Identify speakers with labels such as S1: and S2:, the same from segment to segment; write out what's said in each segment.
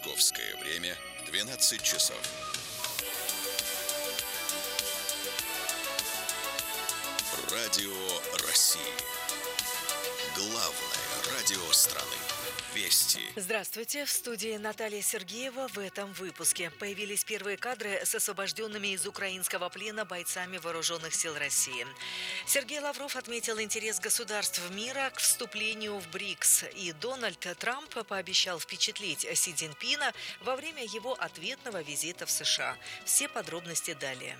S1: Московское время 12 часов. Радио России. Главное радио страны. Вести.
S2: Здравствуйте. В студии Наталья Сергеева. В этом выпуске появились первые кадры с освобожденными из украинского плена бойцами вооруженных сил России. Сергей Лавров отметил интерес государств мира к вступлению в БРИКС. И Дональд Трамп пообещал впечатлить Си Цзиньпина во время его ответного визита в США. Все подробности далее.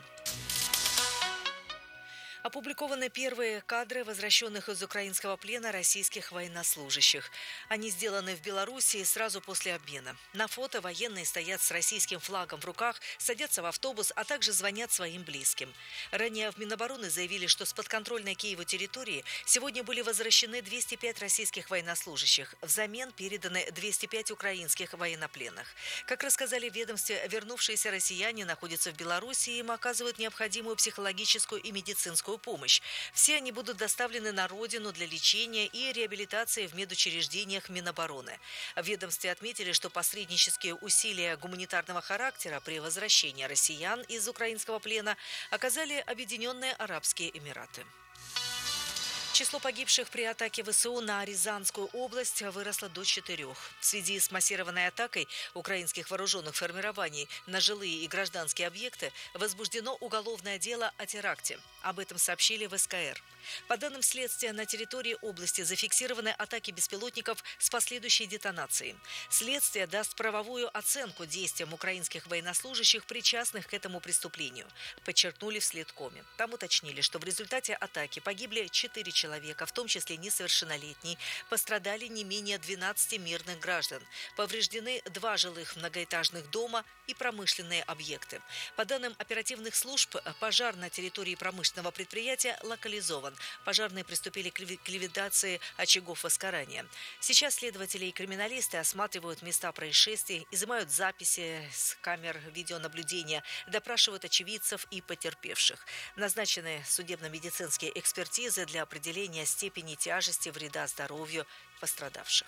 S2: Опубликованы первые кадры возвращенных из украинского плена российских военнослужащих. Они сделаны в Белоруссии сразу после обмена. На фото военные стоят с российским флагом в руках, садятся в автобус, а также звонят своим близким. Ранее в Минобороны заявили, что с подконтрольной Киеву территории сегодня были возвращены 205 российских военнослужащих. Взамен переданы 205 украинских военнопленных. Как рассказали в ведомстве, вернувшиеся россияне находятся в Беларуси и им оказывают необходимую психологическую и медицинскую помощь. Все они будут доставлены на родину для лечения и реабилитации в медучреждениях Минобороны. В ведомстве отметили, что посреднические усилия гуманитарного характера при возвращении россиян из украинского плена оказали Объединенные Арабские Эмираты. Число погибших при атаке ВСУ на Рязанскую область выросло до 4. В связи с массированной атакой украинских вооруженных формирований на жилые и гражданские объекты возбуждено уголовное дело о теракте. Об этом сообщили в СКР. По данным следствия, на территории области зафиксированы атаки беспилотников с последующей детонацией. Следствие даст правовую оценку действиям украинских военнослужащих, причастных к этому преступлению, подчеркнули в следкоме. Там уточнили, что в результате атаки погибли 4 человека, в том числе несовершеннолетний, пострадали не менее 12 мирных граждан. Повреждены 2 жилых многоэтажных дома и промышленные объекты. По данным оперативных служб, пожар на территории промышленного предприятия локализован. Пожарные приступили к ликвидации очагов возгорания. Сейчас следователи и криминалисты осматривают места происшествий, изымают записи с камер видеонаблюдения, допрашивают очевидцев и потерпевших. Назначены судебно-медицинские экспертизы для определения степени тяжести вреда здоровью пострадавших.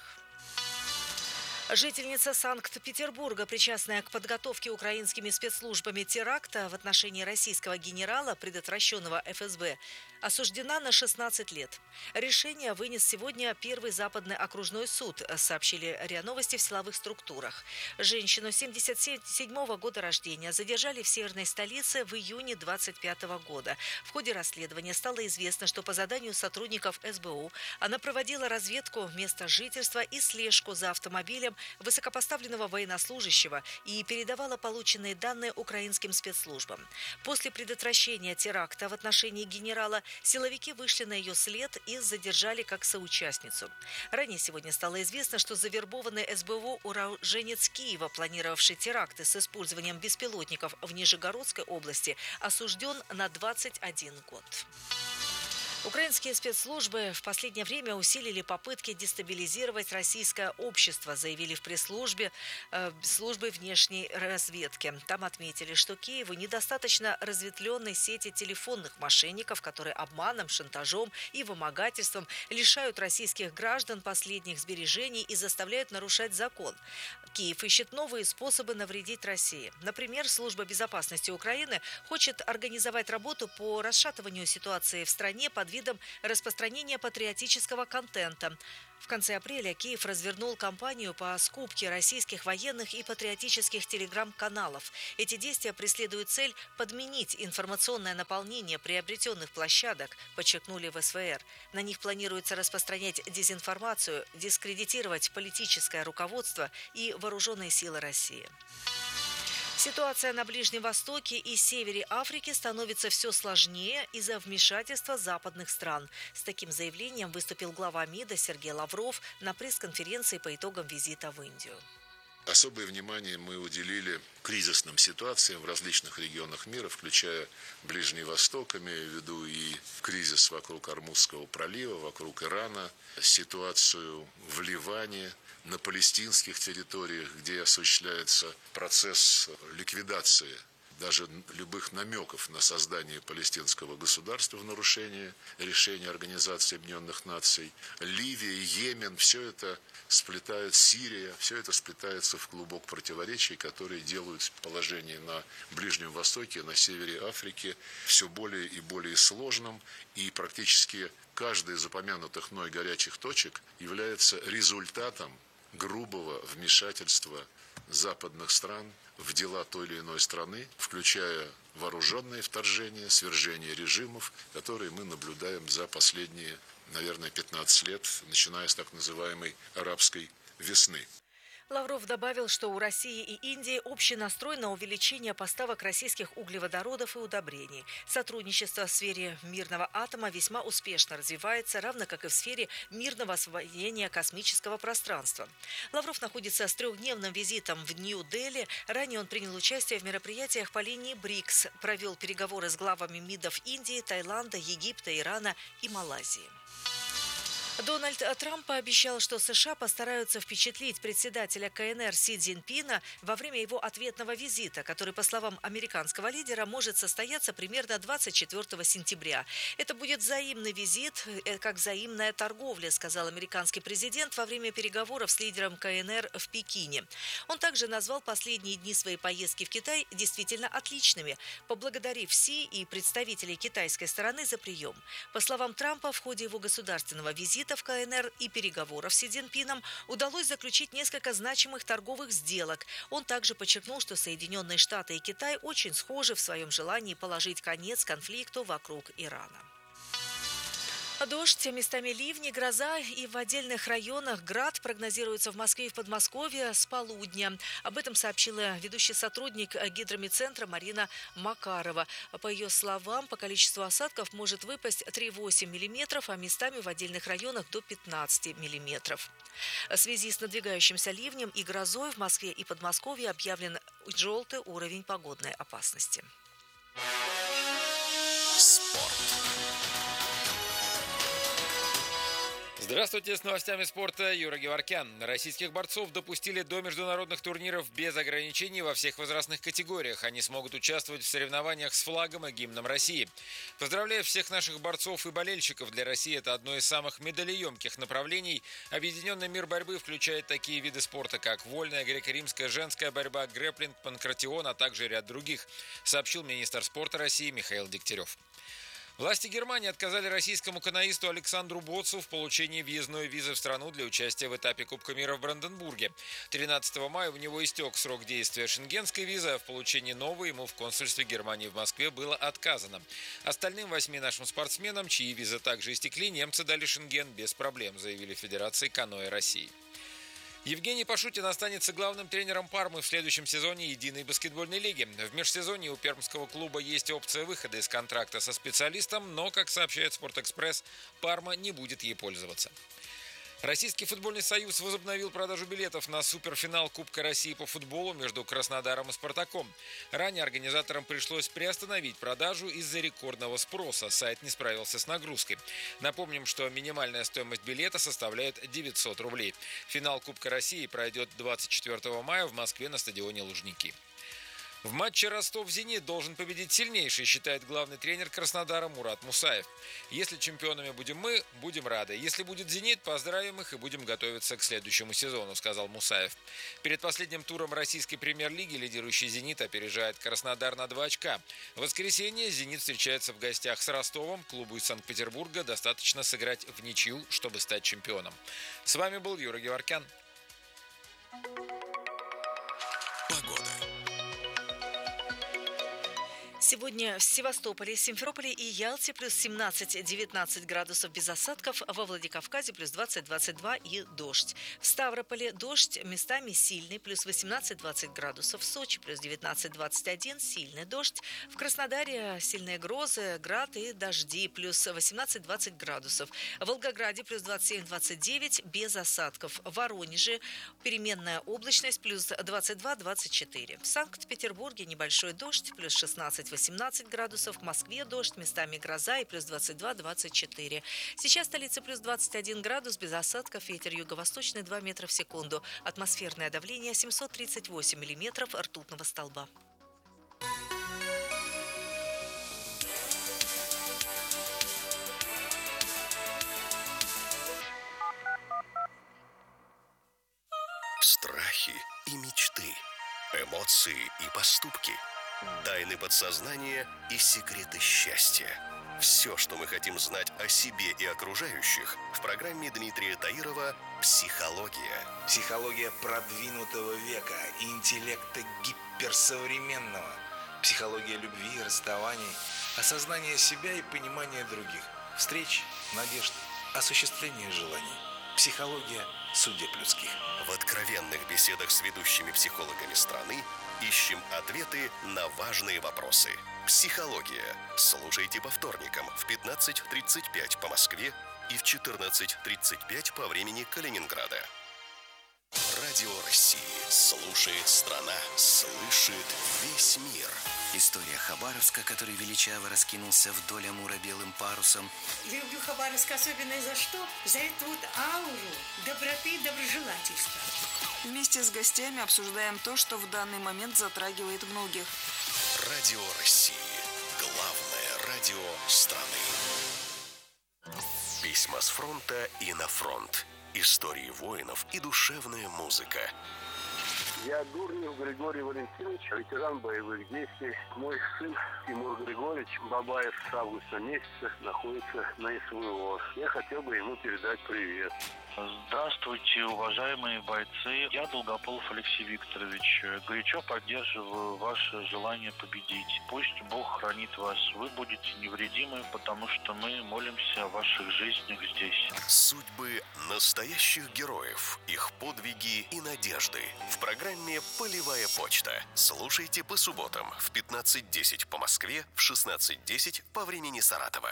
S2: Жительница Санкт-Петербурга, причастная к подготовке украинскими спецслужбами теракта в отношении российского генерала, предотвращенного ФСБ, осуждена на 16 лет. Решение вынес сегодня Первый западный окружной суд, сообщили РИА Новости в силовых структурах. Женщину 77-го года рождения задержали в северной столице в июне 25 года. В ходе расследования стало известно, что по заданию сотрудников СБУ она проводила разведку места жительства и слежку за автомобилем высокопоставленного военнослужащего и передавала полученные данные украинским спецслужбам. После предотвращения теракта в отношении генерала силовики вышли на ее след и задержали как соучастницу. Ранее сегодня стало известно, что завербованный СБУ уроженец Киева, планировавший теракты с использованием беспилотников в Нижегородской области, осужден на 21 год. Украинские спецслужбы в последнее время усилили попытки дестабилизировать российское общество, заявили в пресс-службе службы внешней разведки. Там отметили, что Киеву недостаточно разветвленной сети телефонных мошенников, которые обманом, шантажом и вымогательством лишают российских граждан последних сбережений и заставляют нарушать закон. Киев ищет новые способы навредить России. Например, Служба безопасности Украины хочет организовать работу по расшатыванию ситуации в стране под видом распространения патриотического контента. В конце апреля Киев развернул кампанию по скупке российских военных и патриотических телеграм-каналов. Эти действия преследуют цель подменить информационное наполнение приобретенных площадок, подчеркнули в СВР. На них планируется распространять дезинформацию, дискредитировать политическое руководство и вооруженные силы России. Ситуация на Ближнем Востоке и севере Африки становится все сложнее из-за вмешательства западных стран. С таким заявлением выступил глава МИДа Сергей Лавров на пресс-конференции по итогам визита в Индию.
S3: Особое внимание мы уделили кризисным ситуациям в различных регионах мира, включая Ближний Восток, имея в виду и кризис вокруг Ормузского пролива, вокруг Ирана, ситуацию в Ливане, на палестинских территориях, где осуществляется процесс ликвидации даже любых намеков на создание палестинского государства в нарушение решения Организации Объединенных Наций. Ливия, Йемен, все это сплетает, Сирия, все это сплетается в клубок противоречий, которые делают положение на Ближнем Востоке, на севере Африки все более и более сложным, и практически каждая из упомянутых мной горячих точек является результатом грубого вмешательства западных стран в дела той или иной страны, включая вооруженные вторжения, свержение режимов, которые мы наблюдаем за последние, наверное, 15 лет, начиная с так называемой арабской весны.
S2: Лавров добавил, что у России и Индии общий настрой на увеличение поставок российских углеводородов и удобрений. Сотрудничество в сфере мирного атома весьма успешно развивается, равно как и в сфере мирного освоения космического пространства. Лавров находится с трехдневным визитом в Нью-Дели. Ранее он принял участие в мероприятиях по линии БРИКС, провел переговоры с главами МИДов Индии, Таиланда, Египта, Ирана и Малайзии. Дональд Трамп пообещал, что США постараются впечатлить председателя КНР Си Цзиньпина во время его ответного визита, который, по словам американского лидера, может состояться примерно 24 сентября. Это будет взаимный визит, как взаимная торговля, сказал американский президент во время переговоров с лидером КНР в Пекине. Он также назвал последние дни своей поездки в Китай действительно отличными, поблагодарив Си и представителей китайской стороны за прием. По словам Трампа, в ходе его государственного визита в КНР и переговоров с Си Цзиньпином удалось заключить несколько значимых торговых сделок. Он также подчеркнул, что Соединенные Штаты и Китай очень схожи в своем желании положить конец конфликту вокруг Ирана. Дождь, местами ливни, гроза и в отдельных районах град прогнозируется в Москве и в Подмосковье с полудня. Об этом сообщила ведущий сотрудник гидромедцентра Марина Макарова. По ее словам, по количеству осадков может выпасть 3,8 мм, а местами в отдельных районах до 15 мм. В связи с надвигающимся ливнем и грозой в Москве и Подмосковье объявлен желтый уровень погодной опасности.
S1: Спорт.
S4: Здравствуйте, с новостями спорта Юра Геворкян. Российских борцов допустили до международных турниров без ограничений во всех возрастных категориях. Они смогут участвовать в соревнованиях с флагом и гимном России. Поздравляю всех наших борцов и болельщиков. Для России это одно из самых медалеемких направлений. Объединенный мир борьбы включает такие виды спорта, как вольная, греко-римская, женская борьба, грэпплинг, панкратион, а также ряд других, сообщил министр спорта России Михаил Дегтярев. Власти Германии отказали российскому каноисту Александру Боцу в получении въездной визы в страну для участия в этапе Кубка мира в Бранденбурге. 13 мая у него истек срок действия шенгенской визы, а в получении новой ему в консульстве Германии в Москве было отказано. Остальным 8 нашим спортсменам, чьи визы также истекли, немцы дали шенген без проблем, заявили в Федерации каноэ России. Евгений Пашутин останется главным тренером Пармы в следующем сезоне единой баскетбольной лиги. В межсезонье у пермского клуба есть опция выхода из контракта со специалистом, но, как сообщает «Спортэкспресс», Парма не будет ей пользоваться. Российский футбольный союз возобновил продажу билетов на суперфинал Кубка России по футболу между Краснодаром и Спартаком. Ранее организаторам пришлось приостановить продажу из-за рекордного спроса. Сайт не справился с нагрузкой. Напомним, что минимальная стоимость билета составляет 900 рублей. Финал Кубка России пройдет 24 мая в Москве на стадионе Лужники. В матче Ростов-Зенит должен победить сильнейший, считает главный тренер Краснодара Мурат Мусаев. Если чемпионами будем мы, будем рады. Если будет «Зенит», поздравим их и будем готовиться к следующему сезону, сказал Мусаев. Перед последним туром российской премьер-лиги лидирующий «Зенит» опережает Краснодар на 2 очка. В воскресенье «Зенит» встречается в гостях с Ростовом. Клубу из Санкт-Петербурга достаточно сыграть в ничью, чтобы стать чемпионом. С вами был Юра Геворкян.
S1: Погода.
S2: Сегодня в Севастополе, Симферополе и Ялте плюс 17-19 градусов без осадков, во Владикавказе плюс 20-22 и дождь. В Ставрополе дождь, местами сильный, плюс 18-20 градусов. В Сочи плюс 19-21, сильный дождь. В Краснодаре сильные грозы, град и дожди, плюс 18-20 градусов. В Волгограде плюс 27-29 без осадков. В Воронеже переменная облачность, плюс 22-24. В Санкт-Петербурге небольшой дождь, плюс 16-18 градусов, в Москве дождь, местами гроза и плюс 22-24. Сейчас в столице плюс 21 градус, без осадков, ветер юго-восточный 2 метра в секунду. Атмосферное давление 738 миллиметров ртутного столба.
S5: страхи и мечты, эмоции и поступки, тайны подсознания и секреты счастья. Все, что мы хотим знать о себе и окружающих, в программе Дмитрия Таирова «Психология».
S6: Психология продвинутого века и интеллекта гиперсовременного. Психология любви и расставаний, осознания себя и понимания других. Встреч, надежд, осуществления желаний. Психология судеб людских.
S5: В откровенных беседах с ведущими психологами страны ищем ответы на важные вопросы. «Психология». Слушайте по вторникам в 15:35 по Москве и в 14:35 по времени Калининграда. Радио России. Слушает страна. Слышит весь мир.
S7: История Хабаровска, который величаво раскинулся вдоль Амура белым парусом.
S8: Люблю Хабаровск особенно за что? За эту вот ауру доброты и доброжелательства.
S9: Вместе с гостями обсуждаем то, что в данный момент затрагивает многих.
S5: Радио России. Главное радио страны. Письма с фронта и на фронт. Истории воинов и душевная музыка.
S10: Я Дурнев Григорий Валентинович, ветеран боевых действий. Мой сын Тимур Григорьевич Бабаев с августа месяца находится на СВО. Я хотел бы ему передать привет.
S11: Здравствуйте, уважаемые бойцы. Я Долгополов Алексей Викторович. Горячо поддерживаю ваше желание победить. Пусть Бог хранит вас. Вы будете невредимы, потому что мы молимся о ваших жизнях здесь.
S5: Судьбы настоящих героев, их подвиги и надежды. В программе «Полевая почта». Слушайте по субботам в 15:10 по Москве, в 16:10 по времени Саратова.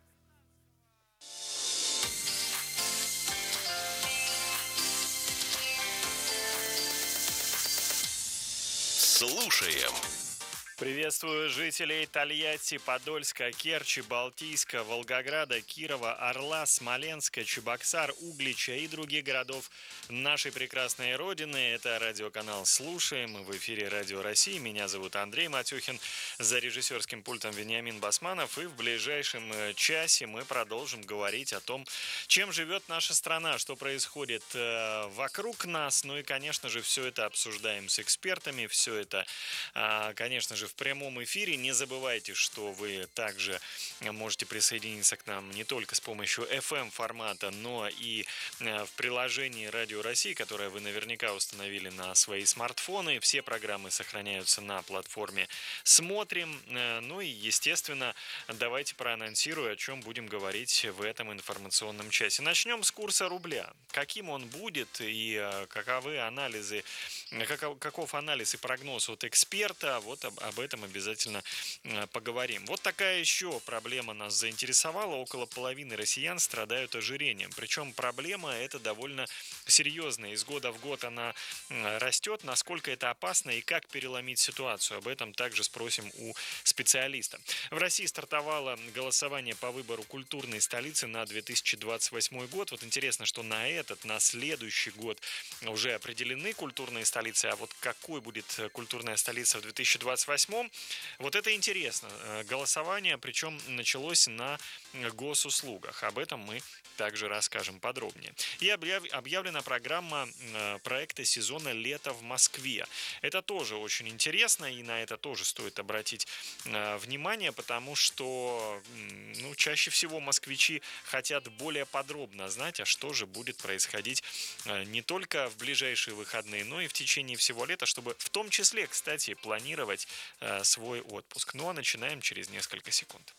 S5: Слушаем.
S12: Приветствую жителей Тольятти, Подольска, Керчи, Балтийска, Волгограда, Кирова, Орла, Смоленска, Чебоксар, Углича и других городов нашей прекрасной родины. Это радиоканал «Слушаем». В эфире Радио России. Меня зовут Андрей Матюхин. За режиссерским пультом Вениамин Басманов. И в ближайшем часе мы продолжим говорить о том, чем живет наша страна, что происходит вокруг нас. Ну и, конечно же, все это обсуждаем с экспертами. Все это, конечно же, в прямом эфире. Не забывайте, что вы также можете присоединиться к нам не только с помощью FM-формата, но и в приложении Радио России, которое вы наверняка установили на свои смартфоны. Все программы сохраняются на платформе «Смотрим». Ну и, естественно, давайте проанонсирую, о чем будем говорить в этом информационном часе. Начнем с курса рубля. Каким он будет и каковы анализы, каков анализ и прогноз от эксперта, вот об этом обязательно поговорим. Вот такая еще проблема нас заинтересовала. Около половины россиян страдают ожирением. Причем проблема эта довольно серьезная. Из года в год она растет. Насколько это опасно и как переломить ситуацию? Об этом также спросим у специалиста. В России стартовало голосование по выбору культурной столицы на 2028 год. Вот интересно, что на следующий год уже определены культурные столицы, а вот какой будет культурная столица в 2028? Вот это интересно. Голосование, причем началось на госуслугах. Об этом мы также расскажем подробнее. И объявлена программа проекта сезона «Лето в Москве». Это тоже очень интересно, и на это тоже стоит обратить внимание, потому что чаще всего москвичи хотят более подробно знать, а что же будет происходить не только в ближайшие выходные, но и в течение всего лета, чтобы в том числе, кстати, планировать свой отпуск. Ну а начинаем через несколько секунд.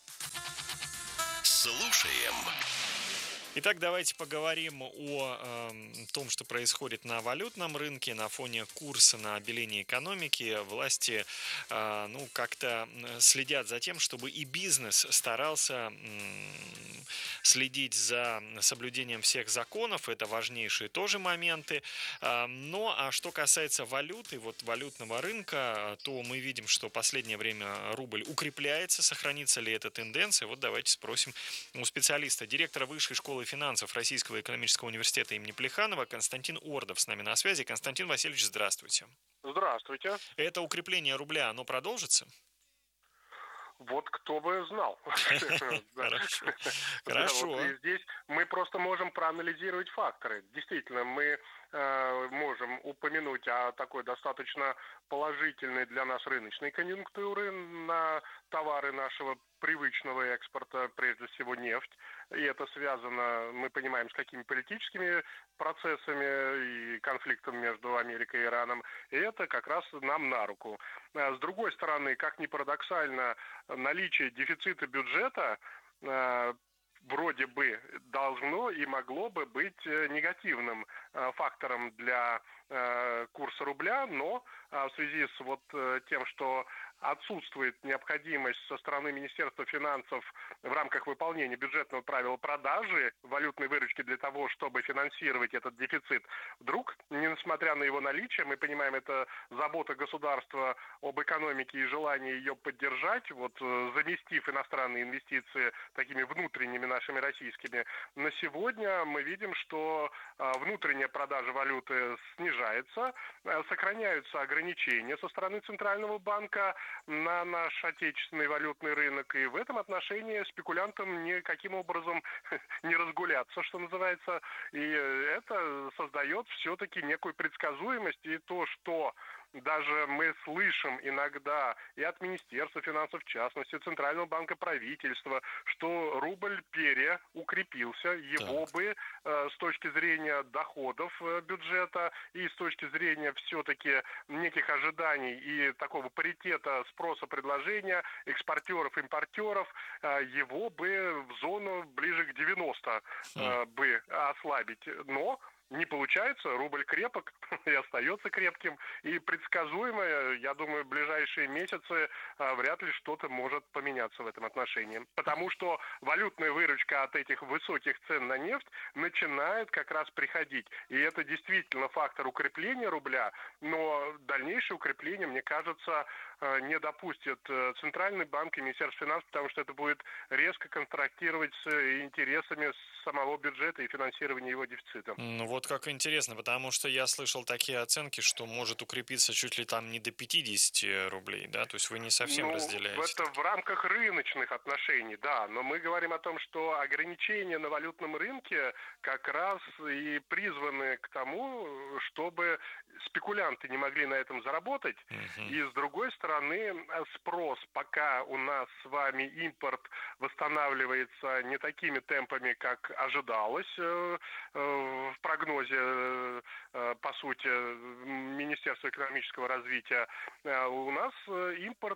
S5: Слушаем.
S12: Итак, давайте поговорим о том, что происходит на валютном рынке. На фоне курса на обеление экономики власти как-то следят за тем, чтобы и бизнес старался следить за соблюдением всех законов. Это важнейшие тоже моменты. А что касается валюты, валютного рынка, то мы видим, что в последнее время рубль укрепляется. Сохранится ли эта тенденция? Вот давайте спросим у специалиста, директора Высшей школы финансов Российского экономического университета имени Плеханова Константин Ордов с нами на связи. Константин Васильевич, здравствуйте.
S13: Здравствуйте.
S12: Это укрепление рубля, оно продолжится?
S13: Вот кто бы знал.
S12: Хорошо.
S13: Здесь мы просто можем проанализировать факторы. Действительно, мы можем упомянуть о такой достаточно положительной для нас рыночной конъюнктуры на товары нашего привычного экспорта, прежде всего нефть. И это связано, мы понимаем, с какими политическими процессами и конфликтом между Америкой и Ираном. И это как раз нам на руку. С другой стороны, как ни парадоксально, наличие дефицита бюджета вроде бы должно и могло бы быть негативным фактором для курса рубля, но в связи с тем, что отсутствует необходимость со стороны Министерства финансов в рамках выполнения бюджетного правила продажи валютной выручки для того, чтобы финансировать этот дефицит, вдруг, несмотря на его наличие, мы понимаем, это забота государства об экономике и желание ее поддержать, заместив иностранные инвестиции такими внутренними нашими российскими, на сегодня мы видим, что внутренняя продажа валюты снижается, сохраняются ограничения со стороны Центрального банка на наш отечественный валютный рынок. И в этом отношении спекулянтам никаким образом не разгуляться, что называется. И это создает все-таки некую предсказуемость. И то, что даже мы слышим иногда и от Министерства финансов, в частности, Центрального банка, правительства, что рубль переукрепился, его бы с точки зрения доходов бюджета и с точки зрения все-таки неких ожиданий и такого паритета спроса-предложения экспортеров-импортеров, его бы в зону ближе к 90 бы ослабить. Но не получается, рубль крепок и остается крепким. И предсказуемо, я думаю, в ближайшие месяцы вряд ли что-то может поменяться в этом отношении. Потому что валютная выручка от этих высоких цен на нефть начинает как раз приходить. И это действительно фактор укрепления рубля, но дальнейшее укрепление, мне кажется, не допустит Центральный банк и Министерство финансов, потому что это будет резко контрактировать с интересами самого бюджета и финансирования его дефицита.
S12: Ну вот как интересно, потому что я слышал такие оценки, что может укрепиться чуть ли там не до 50 рублей, да? То есть вы не совсем разделяете.
S13: Это в рамках рыночных отношений, да, но мы говорим о том, что ограничения на валютном рынке как раз и призваны к тому, чтобы спекулянты не могли на этом заработать, и с другой стороны спрос, пока у нас с вами импорт восстанавливается не такими темпами, как ожидалось в прогнозе, по сути, Министерства экономического развития, у нас импорт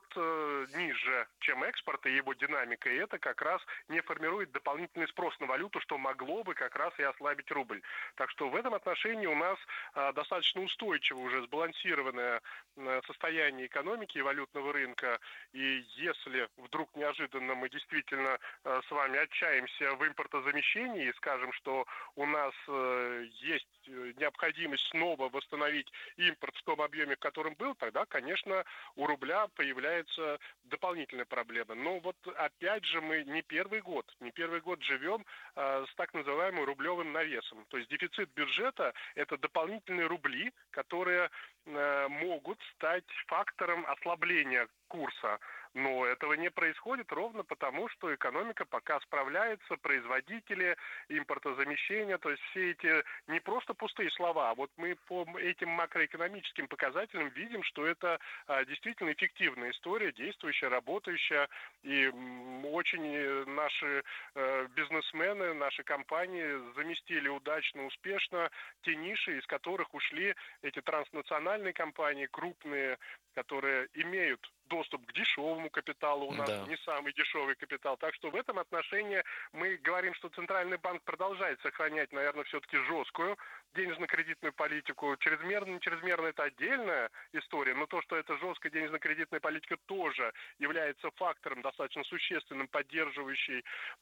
S13: ниже, чем экспорт, и его динамика, и это как раз не формирует дополнительный спрос на валюту, что могло бы как раз и ослабить рубль. Так что в этом отношении у нас достаточно устойчиво уже сбалансированное состояние экономики и валютного рынка, и если вдруг неожиданно мы действительно с вами отчаемся в импортозамещении и скажем, что у нас есть необходимость снова восстановить импорт в том объеме, в котором был, тогда, конечно, у рубля появляется дополнительная проблема. Но опять же мы не первый год живем с так называемым рублевым навесом. То есть дефицит бюджета – это дополнительные рубли, которые могут стать фактором ослабления курса. Но этого не происходит ровно потому, что экономика пока справляется, производители, импортозамещение, то есть все эти не просто пустые слова, а мы по этим макроэкономическим показателям видим, что это действительно эффективная история, действующая, работающая, и очень наши бизнесмены, наши компании заместили удачно, успешно те ниши, из которых ушли эти транснациональные компании, крупные, которые имеют доступ к дешевому капиталу, у нас не самый дешевый капитал. Так что в этом отношении мы говорим, что Центральный банк продолжает сохранять, наверное, все-таки жесткую денежно-кредитную политику. Чрезмерно, не чрезмерно – это отдельная история, но то, что эта жесткая денежно-кредитная политика тоже является фактором достаточно существенным, поддерживающий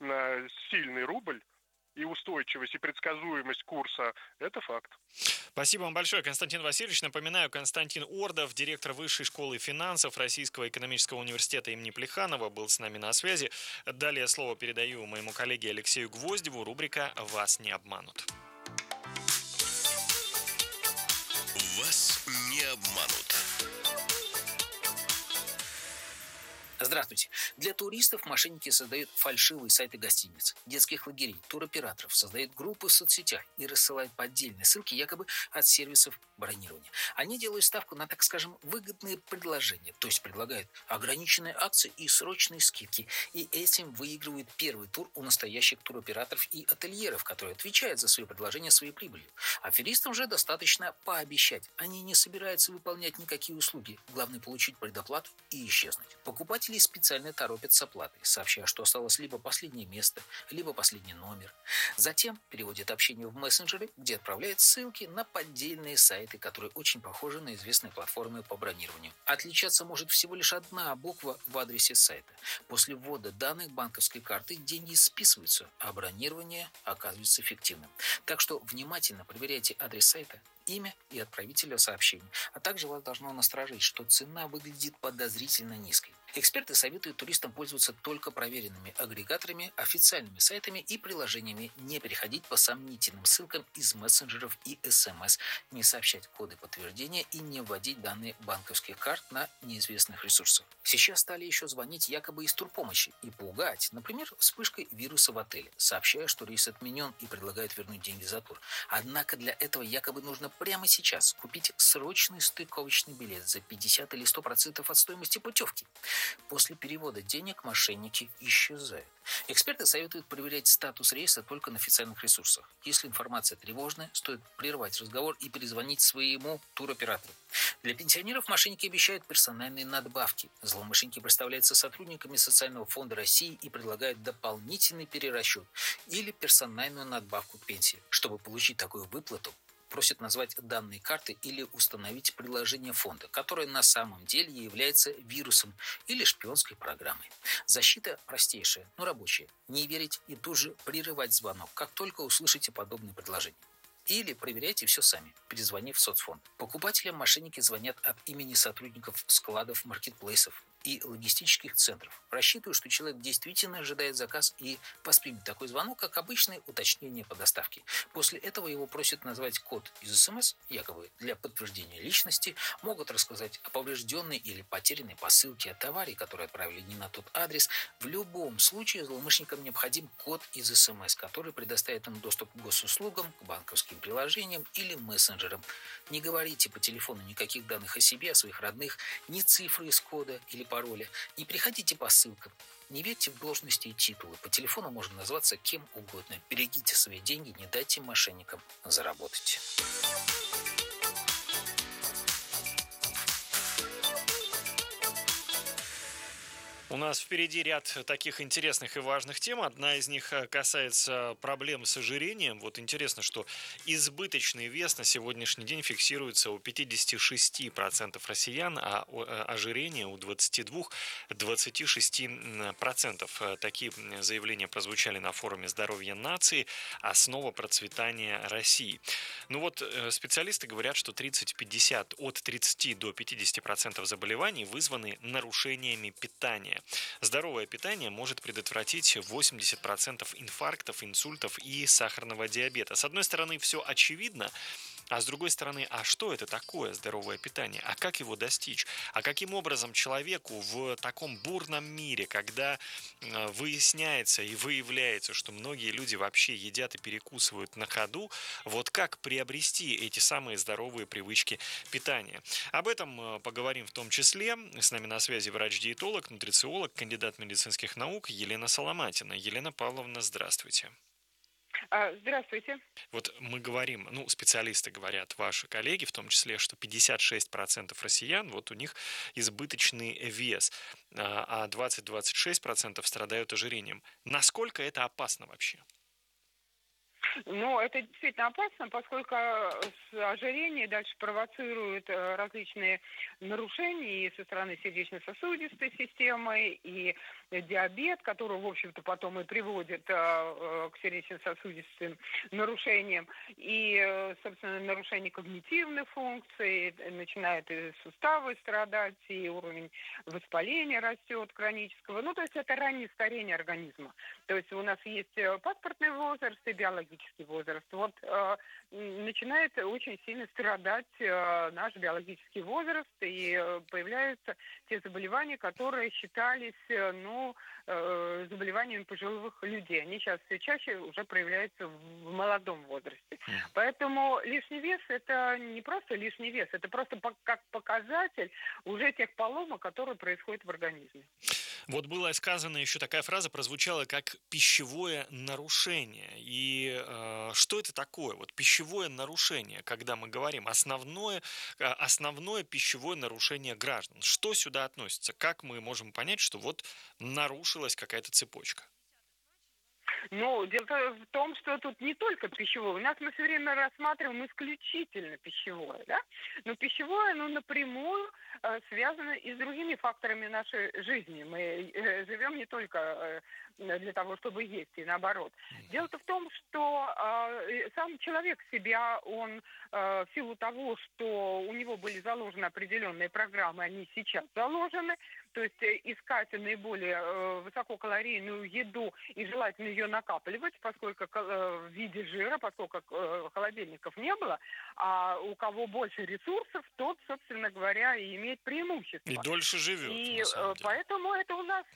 S13: сильный рубль, и устойчивость, и предсказуемость курса – это факт.
S12: Спасибо вам большое, Константин Васильевич. Напоминаю, Константин Ордов, директор Высшей школы финансов Российского экономического университета имени Плеханова, был с нами на связи. Далее слово передаю моему коллеге Алексею Гвоздеву. Рубрика «Вас не обманут».
S5: Вас не обманут.
S7: Здравствуйте.
S14: Для туристов мошенники создают фальшивые сайты гостиниц, детских лагерей, туроператоров, создают группы в соцсетях и рассылают поддельные ссылки якобы от сервисов бронирования. Они делают ставку на, так скажем, выгодные предложения, то есть предлагают ограниченные акции и срочные скидки, и этим выигрывают первый тур у настоящих туроператоров и ательеров, которые отвечают за свои предложения своей прибылью. Аферистам же достаточно пообещать. Они не собираются выполнять никакие услуги. Главное получить предоплату и исчезнуть. Покупатели специально торопят с оплатой, сообщая, что осталось либо последнее место, либо последний номер. Затем переводят общение в мессенджеры, где отправляют ссылки на поддельные сайты, которые очень похожи на известные платформы по бронированию. Отличаться может всего лишь одна буква в адресе сайта. После ввода данных банковской карты деньги списываются, а бронирование оказывается фиктивным. Так что внимательно проверяйте адрес сайта, имя и отправителя сообщений, а также вас должно насторожить, что цена выглядит подозрительно низкой. Эксперты советуют туристам пользоваться только проверенными агрегаторами, официальными сайтами и приложениями, не переходить по сомнительным ссылкам из мессенджеров и СМС, не сообщать коды подтверждения и не вводить данные банковских карт на неизвестных ресурсах. Сейчас стали еще звонить якобы из турпомощи и пугать, например, вспышкой вируса в отеле, сообщая, что рейс отменен и предлагают вернуть деньги за тур. Однако для этого якобы нужно прямо сейчас купить срочный стыковочный билет за 50 или 100% от стоимости путевки. После перевода денег мошенники исчезают. Эксперты советуют проверять статус рейса только на официальных ресурсах. Если информация тревожная, стоит прервать разговор и перезвонить своему туроператору. Для пенсионеров мошенники обещают персональные надбавки. Злоумышленники представляются сотрудниками Социального фонда России и предлагают дополнительный перерасчет или персональную надбавку к пенсии. Чтобы получить такую выплату, просят назвать данные карты или установить приложение фонда, которое на самом деле является вирусом или шпионской программой. Защита простейшая, но рабочая. Не верить и тут же прерывать звонок, как только услышите подобные предложения. Или проверяйте все сами, перезвонив в соцфонд. Покупателям мошенники звонят от имени сотрудников складов, маркетплейсов и логистических центров. Рассчитываю, что человек действительно ожидает заказ и воспримет такой звонок, как обычное уточнение по доставке. После этого его просят назвать код из СМС, якобы для подтверждения личности, могут рассказать о поврежденной или потерянной посылке, о товаре, который отправили не на тот адрес. В любом случае злоумышленникам необходим код из СМС, который предоставит им доступ к госуслугам, к банковским приложениям или мессенджерам. Не говорите по телефону никаких данных о себе, о своих родных, ни цифры из кода или пароля. Не приходите по ссылкам. Не верьте в должности и титулы. По телефону можно назваться кем угодно. Берегите свои деньги, не дайте мошенникам заработать.
S12: У нас впереди ряд таких интересных и важных тем. Одна из них касается проблем с ожирением. Вот интересно, что избыточный вес на сегодняшний день фиксируется у 56% россиян, а ожирение у 22-26%. Такие заявления прозвучали на форуме «Здоровье нации. Основа процветания России». Ну вот специалисты говорят, что от 30 до 50% заболеваний вызваны нарушениями питания. Здоровое питание может предотвратить 80% инфарктов, инсультов и сахарного диабета. С одной стороны, все очевидно, а с другой стороны, а что это такое здоровое питание? А как его достичь? А каким образом человеку в таком бурном мире, когда выясняется и выявляется, что многие люди вообще едят и перекусывают на ходу, вот как приобрести эти самые здоровые привычки питания? Об этом поговорим в том числе. С нами на связи врач-диетолог, нутрициолог, кандидат медицинских наук Елена Соломатина. Елена Павловна, здравствуйте.
S15: Здравствуйте.
S12: Вот мы говорим, специалисты говорят, ваши коллеги, в том числе, что 56% россиян, вот у них избыточный вес, а 20-26% страдают ожирением. Насколько это опасно вообще?
S15: Ну, это действительно опасно, поскольку ожирение дальше провоцирует различные нарушения и со стороны сердечно-сосудистой системы, и диабет, который, в общем-то, потом и приводит к сердечно-сосудистым нарушениям, и, собственно, нарушение когнитивных функций, начинают и суставы страдать, и уровень воспаления растет хронического. Ну, то есть это раннее старение организма. То есть у нас есть паспортный возраст и биологический биологический возраст. Вот начинает очень сильно страдать наш биологический возраст, и появляются те заболевания, которые считались, заболеваниями пожилых людей. Они сейчас все чаще уже проявляются в молодом возрасте. Поэтому лишний вес – это не просто лишний вес, это просто как показатель уже тех поломок, которые происходят в организме.
S12: Вот была сказана еще такая фраза, прозвучала как пищевое нарушение. И что это такое? Вот пищевое нарушение, когда мы говорим основное пищевое нарушение граждан. Что сюда относится? Как мы можем понять, что вот нарушилась какая-то цепочка?
S15: Ну, дело в том, что тут не только пищевое. У нас мы все время рассматриваем исключительно пищевое, да? Но пищевое, напрямую связано и с другими факторами нашей жизни. Мы живем не только для того, чтобы есть, и наоборот. Дело-то в том, что сам человек себя, он в силу того, что у него были заложены определенные программы, они сейчас заложены, то есть искать наиболее высококалорийную еду и желательно ее накапливать, поскольку в виде жира, поскольку холодильников не было, а у кого больше ресурсов, тот, собственно говоря, и имеет преимущество.
S12: И дольше живет,
S15: и
S12: на самом деле.
S15: Поэтому это у нас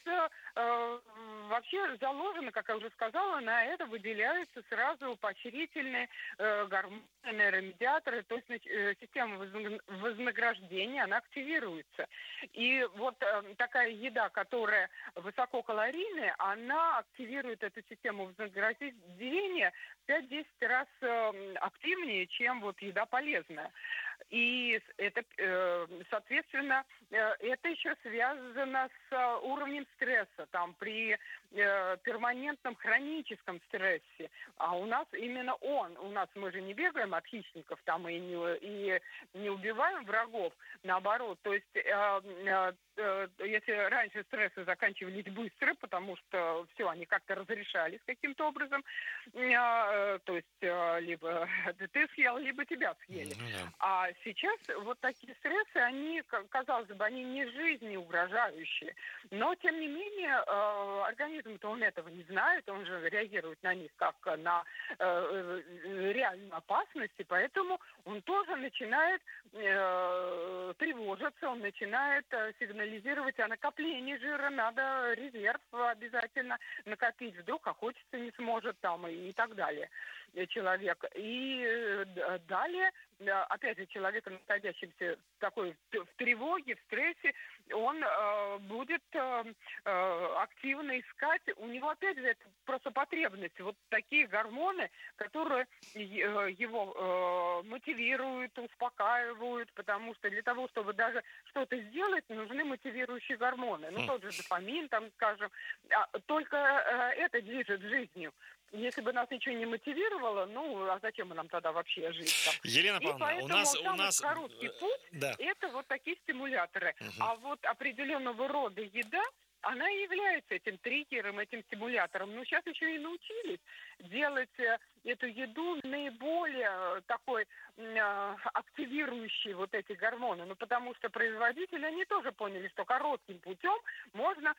S15: вообще заложено, как я уже сказала, на это выделяются сразу поощрительные гормоны, нейромедиаторы, то есть система вознаграждения, она активируется. И вот такая еда, которая высококалорийная, она активирует эту систему вознаграждения в 5-10 раз активнее, чем вот еда полезная. И это, соответственно, это еще связано с уровнем стресса. Там при перманентном хроническом стрессе, а у нас именно мы же не бегаем от хищников там и не убиваем врагов, наоборот. То есть если раньше стрессы заканчивались быстро, потому что все, они как-то разрешались каким-то образом, то есть либо ты съел, либо тебя съели. А сейчас вот такие стрессы, они, казалось бы, они не жизни угрожающие, но тем не менее организм-то он этого не знает, он же реагирует на них как на реальную опасность, и поэтому он тоже начинает тревожиться, он начинает сигнализировать о накоплении жира, надо резерв обязательно накопить, вдруг охотиться не сможет там и так далее человек. И далее, опять же, человек, находящийся в тревоге, в стрессе, он будет активно искать, у него опять же это просто потребность, вот такие гормоны, которые его мотивируют, успокаивают, потому что для того, чтобы даже что-то сделать, нужны мотивирующие гормоны. Тот же дофамин, там, скажем, только это движет жизнью. Если бы нас ничего не мотивировало, а зачем нам тогда вообще жить там?
S12: Елена Павловна, у нас
S15: короткий путь это вот такие стимуляторы. А вот определенного рода еда, она и является этим триггером, этим стимулятором. Но сейчас еще и научились делать эту еду наиболее такой активирующей вот эти гормоны. Потому что производители, они тоже поняли, что коротким путем можно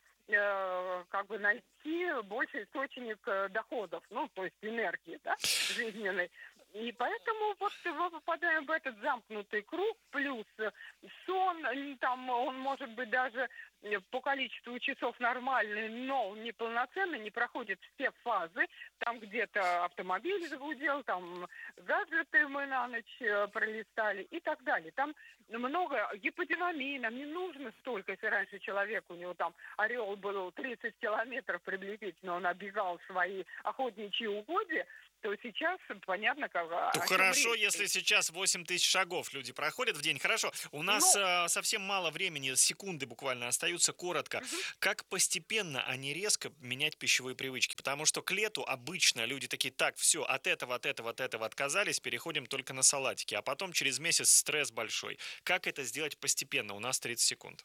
S15: найти больше источник доходов, то есть энергии, да, жизненной. И поэтому вот мы попадаем в этот замкнутый круг, плюс сон, там он может быть даже по количеству часов нормальный, но неполноценный, не проходит все фазы, там где-то автомобиль загудел, там гаджеты мы на ночь пролистали и так далее. Там много гиподинамина, не нужно столько, если раньше человек, у него там орел был 30 километров приблизительно, он оббегал свои охотничьи угодья, то сейчас понятно, как...
S12: Хорошо, если сейчас 8 тысяч шагов люди проходят в день. Хорошо, у нас совсем мало времени, секунды буквально остаются, коротко. Как постепенно, а не резко менять пищевые привычки? Потому что к лету обычно люди такие, так, все, от этого отказались, переходим только на салатики. А потом через месяц стресс большой. Как это сделать постепенно? У нас 30 секунд.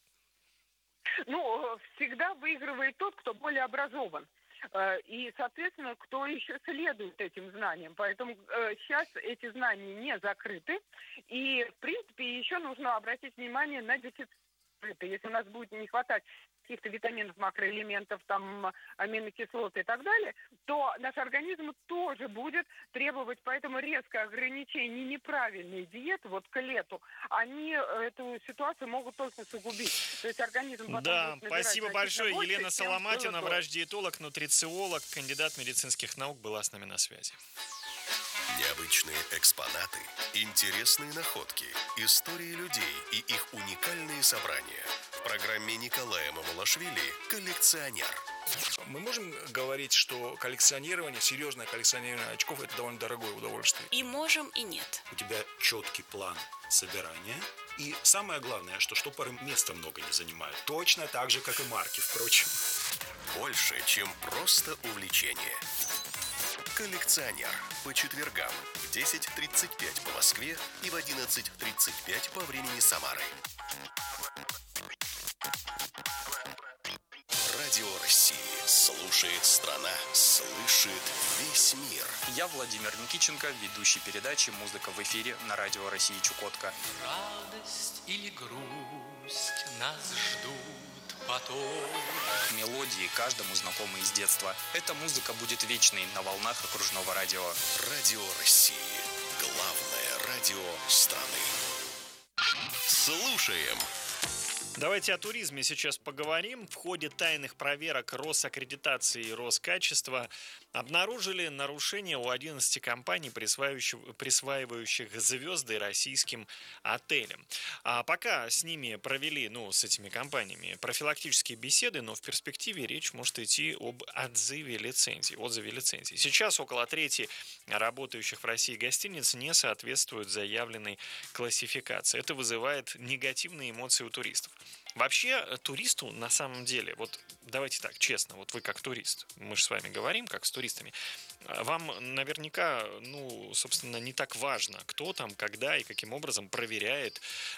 S15: Всегда выигрывает тот, кто более образован. И, соответственно, кто еще следует этим знаниям. Поэтому сейчас эти знания не закрыты. И, в принципе, еще нужно обратить внимание на дефицит. Если у нас будет не хватать каких-то витаминов, макроэлементов, там, аминокислот и так далее, то наш организм тоже будет требовать, поэтому резкое ограничение неправильной диеты вот к лету, они эту ситуацию могут только усугубить. То есть организм потом
S12: Да,
S15: будет набирать
S12: спасибо
S15: значительно
S12: большое.
S15: больше,
S12: Елена
S15: чем
S12: Соломатина,
S15: было до.
S12: врач-диетолог, нутрициолог, кандидат медицинских наук, была с нами на связи.
S5: Необычные экспонаты, интересные находки, истории людей и их уникальные собрания. В программе Николая Мамулашвили «Коллекционер».
S6: Мы можем говорить, что коллекционирование, серьезное коллекционирование очков – это довольно дорогое удовольствие?
S16: И можем, и нет.
S17: У тебя четкий план собирания. И самое главное, что штопоры места много не занимают. Точно так же, как и марки, впрочем.
S5: Больше, чем просто увлечение. «Коллекционер» по четвергам в 10:35 по Москве и в 11:35 по времени Самары. Радио России. Слушает страна. Слышит весь мир.
S18: Я Владимир Никиченко, ведущий передачи «Музыка в эфире» на Радио России Чукотка.
S19: Радость или грусть нас ждут потом.
S18: Мелодии каждому знакомы из детства. Эта музыка будет вечной на волнах окружного радио.
S5: Радио России. Главное радио страны. Слушаем.
S12: Давайте о туризме сейчас поговорим. В ходе тайных проверок Росаккредитации и Роскачества обнаружили нарушения у 11 компаний, присваивающих звезды российским отелям. А пока с ними провели, с этими компаниями, профилактические беседы, но в перспективе речь может идти об отзыве лицензий. Сейчас около трети работающих в России гостиниц не соответствуют заявленной классификации. Это вызывает негативные эмоции у туристов. Вообще, туристу на самом деле, давайте так, честно, вы как турист, мы же с вами говорим как с туристами, вам наверняка, собственно, не так важно, кто там, когда и каким образом проверяет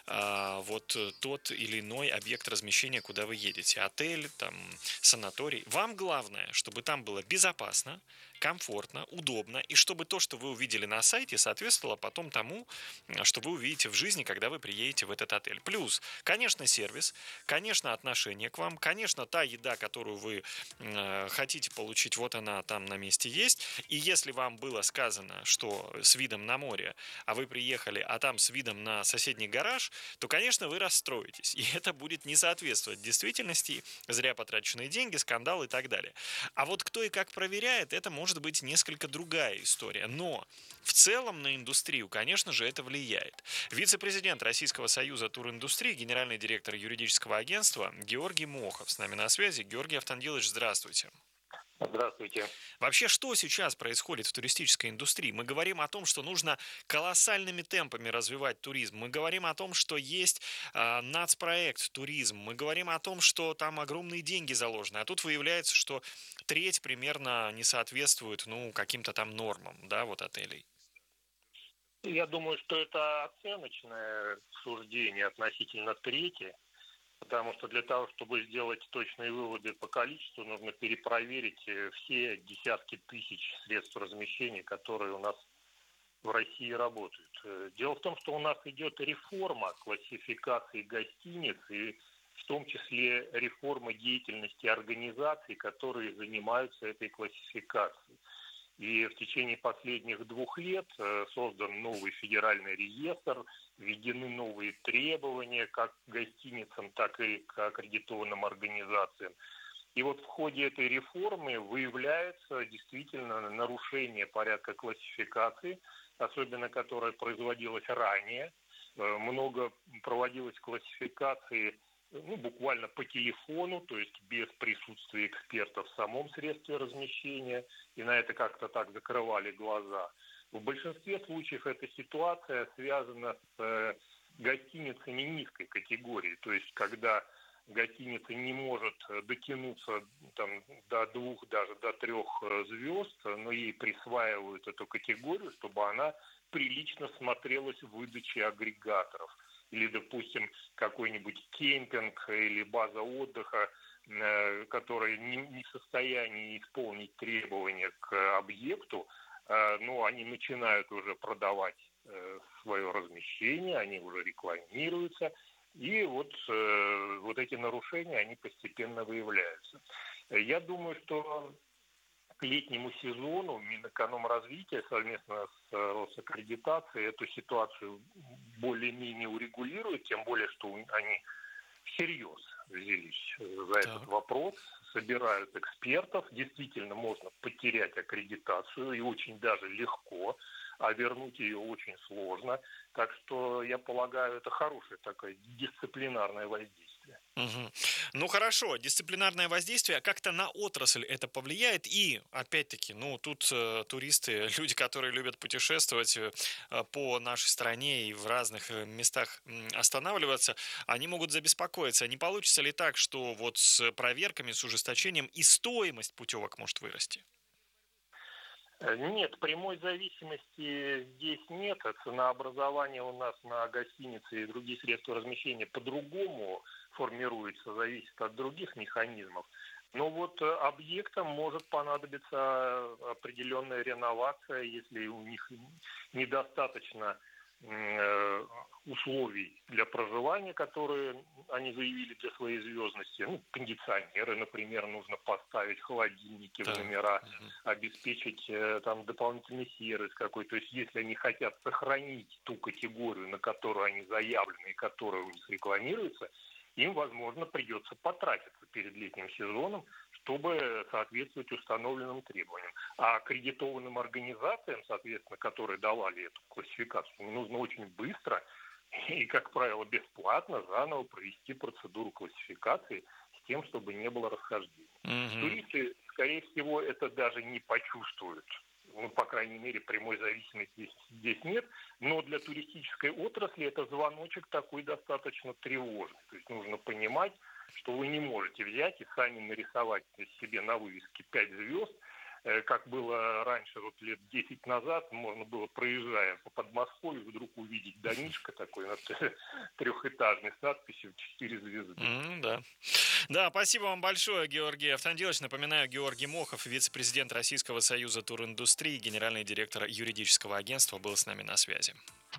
S12: тот или иной объект размещения, куда вы едете. Отель, санаторий. Вам главное, чтобы там было безопасно, комфортно, удобно, и чтобы то, что вы увидели на сайте, соответствовало потом тому, что вы увидите в жизни, когда вы приедете в этот отель. Плюс, конечно, сервис, конечно, отношение к вам, конечно, та еда, которую вы хотите получить, вот она там на месте есть. И если вам было сказано, что с видом на море, а вы приехали, а там с видом на соседний гараж, то, конечно, вы расстроитесь. И это будет не соответствовать действительности, зря потраченные деньги, скандал и так далее. А вот кто и как проверяет, это может быть несколько другая история. Но в целом на индустрию, конечно же, это влияет. Вице-президент Российского союза туриндустрии, генеральный директор юридического агентства Георгий Мохов с нами на связи. Георгий Автандилович, здравствуйте.
S20: Здравствуйте.
S12: Вообще, что сейчас происходит в туристической индустрии? Мы говорим о том, что нужно колоссальными темпами развивать туризм. Мы говорим о том, что есть нацпроект туризм. Мы говорим о том, что там огромные деньги заложены. А тут выявляется, что треть примерно не соответствует каким-то там нормам, отелей.
S20: Я думаю, что это оценочное суждение относительно трети. Потому что для того, чтобы сделать точные выводы по количеству, нужно перепроверить все десятки тысяч средств размещения, которые у нас в России работают. Дело в том, что у нас идет реформа классификации гостиниц, и в том числе реформа деятельности организаций, которые занимаются этой классификацией. И в течение последних 2 лет создан новый федеральный реестр, введены новые требования как к гостиницам, так и к аккредитованным организациям. И в ходе этой реформы выявляется действительно нарушение порядка классификации, особенно которое производилось ранее. Много проводилось классификации буквально по телефону, то есть без присутствия экспертов в самом средстве размещения, и на это как-то так закрывали глаза. В большинстве случаев эта ситуация связана с гостиницами низкой категории, то есть когда гостиница не может дотянуться до 2, даже до 3 звезд, но ей присваивают эту категорию, чтобы она прилично смотрелась в выдаче агрегаторов. Или, допустим, какой-нибудь кемпинг или база отдыха, которые не в состоянии исполнить требования к объекту, но они начинают уже продавать свое размещение, они уже рекламируются. И вот эти нарушения, они постепенно выявляются. Я думаю, что к летнему сезону Минэкономразвития совместно с Росаккредитацией эту ситуацию более-менее урегулирует, тем более, что они всерьез взялись за этот вопрос, собирают экспертов. Действительно, можно потерять аккредитацию, и очень даже легко, а вернуть ее очень сложно. Так что, я полагаю, это хорошее такое дисциплинарное воздействие.
S12: Угу. Ну хорошо, дисциплинарное воздействие, как-то на отрасль это повлияет? И, опять-таки, тут туристы, люди, которые любят путешествовать по нашей стране и в разных местах останавливаться, они могут забеспокоиться. Не получится ли так, что вот с проверками, с ужесточением и стоимость путевок может вырасти?
S20: Нет, прямой зависимости здесь нет. Ценообразование у нас на гостиницы и другие средства размещения по-другому формируется, зависит от других механизмов. Но вот объектам может понадобиться определенная реновация, если у них недостаточно условий для проживания, которые они заявили для своей звездности. Кондиционеры, например, нужно поставить, холодильники в номера, обеспечить там дополнительный сервис какой. То есть, если они хотят сохранить ту категорию, на которую они заявлены и которая у них рекламируется, им, возможно, придется потратиться перед летним сезоном, чтобы соответствовать установленным требованиям. А аккредитованным организациям, соответственно, которые давали эту классификацию, нужно очень быстро и, как правило, бесплатно заново провести процедуру классификации с тем, чтобы не было расхождений. Туристы, скорее всего, это даже не почувствуют. По крайней мере, прямой зависимости здесь нет. Но для туристической отрасли это звоночек такой достаточно тревожный. То есть нужно понимать, что вы не можете взять и сами нарисовать себе на вывеске 5 звезд, как было раньше, лет 10 назад, можно было, проезжая по Подмосковью, вдруг увидеть домишко такой трехэтажный с надписью 4 звезды.
S12: Да, спасибо вам большое, Георгий Автандилович. Напоминаю, Георгий Мохов, вице-президент Российского союза туриндустрии, генеральный директор юридического агентства, был с нами на связи.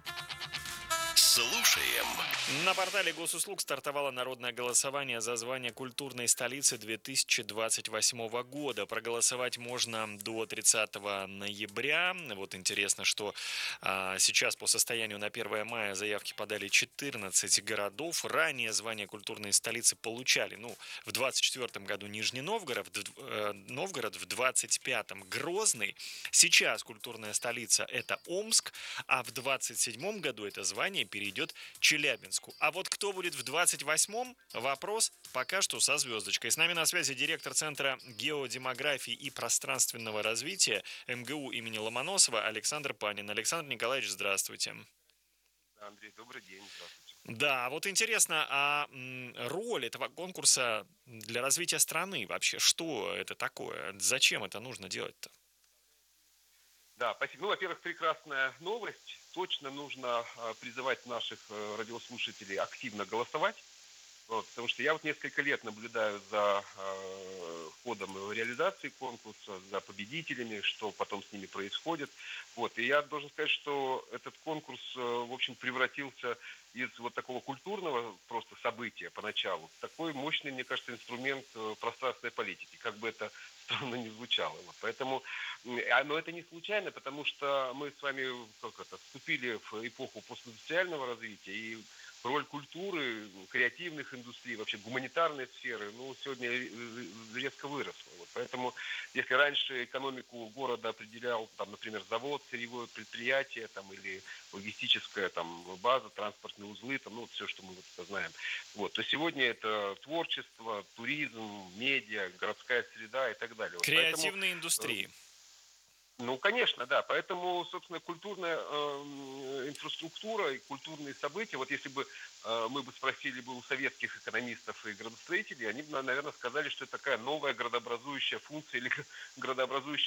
S5: Слушаем.
S12: На портале Госуслуг стартовало народное голосование за звание культурной столицы 2028 года. Проголосовать можно до 30 ноября. Вот интересно, что сейчас по состоянию на 1 мая заявки подали 14 городов. Ранее звание культурной столицы получали, в 2024 году Нижний Новгород, в 2025 Грозный. Сейчас культурная столица – это Омск, а в 2027 году это звание перейдет Челябинску. А вот кто будет в 28-м, вопрос пока что со звездочкой. С нами на связи директор Центра геодемографии и пространственного развития МГУ имени Ломоносова Александр Панин. Александр Николаевич, здравствуйте.
S16: Андрей, добрый день, здравствуйте.
S12: Да, вот интересно, а роль этого конкурса для развития страны вообще, что это такое? Зачем это нужно делать-то?
S16: Да, спасибо. Во-первых, прекрасная новость. Точно нужно призывать наших радиослушателей активно голосовать, потому что я несколько лет наблюдаю за ходом реализации конкурса, за победителями, что потом с ними происходит. И я должен сказать, что этот конкурс, в общем, превратился из такого культурного просто события поначалу в такой мощный, мне кажется, инструмент пространственной политики, как бы это странно не звучало. Поэтому, но это не случайно, потому что мы с вами вступили в эпоху постиндустриального развития, и роль культуры, креативных индустрий, вообще гуманитарной сферы, сегодня резко выросла. Поэтому, если раньше экономику города определял, например, завод, сырьевое предприятие, или логистическая база, транспортные узлы, все, что мы знаем, то сегодня это творчество, туризм, медиа, городская среда и так далее.
S12: Креативные индустрии.
S16: Конечно, да. Поэтому, собственно, культурная инфраструктура и культурные события, если бы мы бы спросили у советских экономистов и градостроителей, они бы, наверное, сказали, что это такая новая градообразующая функция или градообразующая